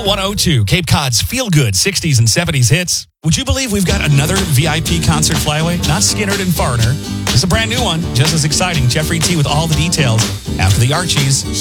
Channel 102, Cape Cod's feel-good 60s and 70s hits. Would you believe we've got another VIP concert flyaway? Not Skinnerd and Foreigner. It's a brand new one, just as exciting. Jeffrey T with all the details after the Archies.